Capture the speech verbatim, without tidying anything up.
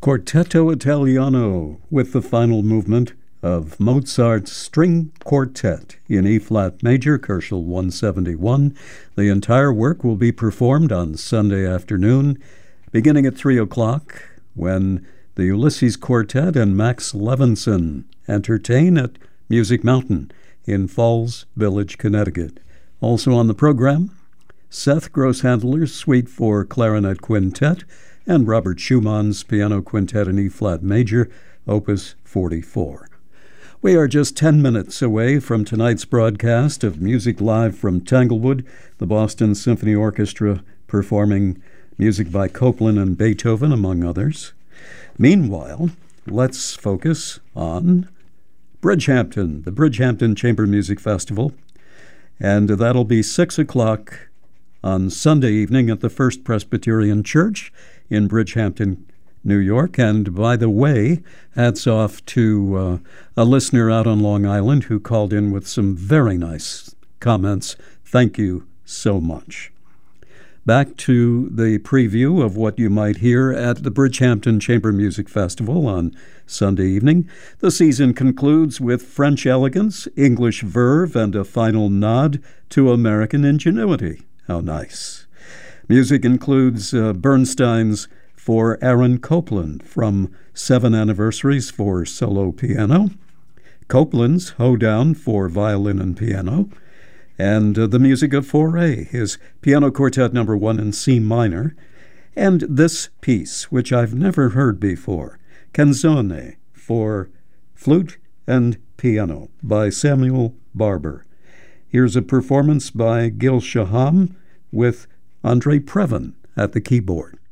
Quartetto Italiano with the final movement of Mozart's String Quartet in E-flat major, Kochel one seventy-one. The entire work will be performed on Sunday afternoon, beginning at three o'clock, when the Ulysses Quartet and Max Levinson entertain at Music Mountain in Falls Village, Connecticut. Also on the program, Seth Grosshandler's Suite for Clarinet Quintet and Robert Schumann's Piano Quintet in E-flat major, Opus forty-four. We are just ten minutes away from tonight's broadcast of Music Live from Tanglewood, the Boston Symphony Orchestra performing music by Copland and Beethoven, among others. Meanwhile, let's focus on Bridgehampton, the Bridgehampton Chamber Music Festival, and that'll be six o'clock on Sunday evening at the First Presbyterian Church in Bridgehampton, New York. And by the way, hats off to uh, a listener out on Long Island who called in with some very nice comments. Thank you so much. Back to the preview of what you might hear at the Bridgehampton Chamber Music Festival on Sunday evening. The season concludes with French elegance, English verve, and a final nod to American ingenuity. How nice. Music includes uh, Bernstein's For Aaron Copland from Seven Anniversaries for solo piano, Copland's Hoedown for violin and piano, and uh, the music of Fauré, his Piano Quartet number one in C minor, and this piece, which I've never heard before, Canzone for flute and piano by Samuel Barber. Here's a performance by Gil Shaham with Andre Previn at the keyboard.